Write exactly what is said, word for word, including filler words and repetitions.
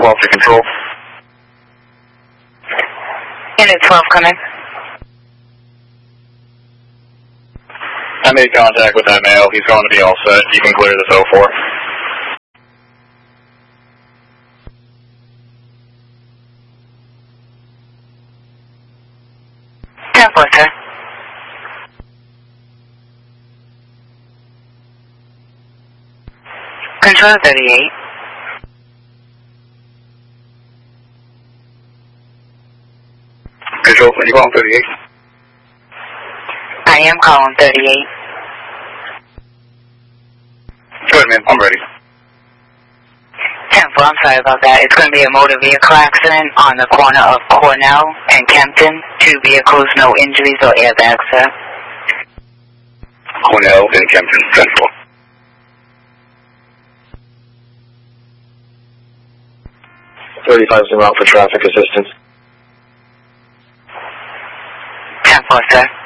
twelve to control. Unit twelve, come in. I made contact with that male. He's going to be all set. You can clear this oh four. ten four, sir. Control thirty-eight. Control, are you calling thirty-eight? I am calling thirty-eight. Good, man. I'm ready. ten four, I'm sorry about that. It's going to be a motor vehicle accident on the corner of Cornell and Kempton. Two vehicles, no injuries or airbags, sir. Cornell and Kempton, ten four. thirty-five is en route for traffic assistance. ten four, sir.